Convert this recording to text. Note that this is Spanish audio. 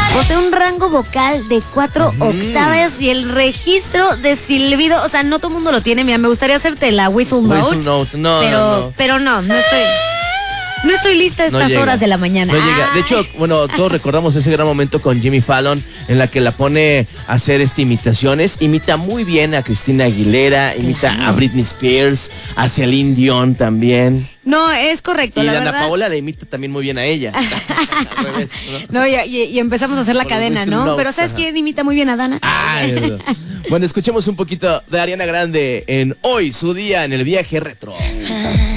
Posee un rango vocal de 4 octavas y el registro de silbido, o sea, no todo el mundo lo tiene. Mira, me gustaría hacerte la whistle note. Pero no estoy lista a estas horas de la mañana. No llega. De hecho, bueno, todos recordamos ese gran momento con Jimmy Fallon en la que la pone a hacer imitaciones. Imita muy bien a Cristina Aguilera, imita a Britney Spears, a Celine Dion también. No, es correcto, y la Dana verdad. Paola la imita también muy bien a ella. Al revés, ¿no? No, y empezamos a hacer la cadena, ¿no? Pero ¿sabes quién imita muy bien a Dana? Bueno, escuchemos un poquito de Ariana Grande en Hoy, su día en el viaje retro.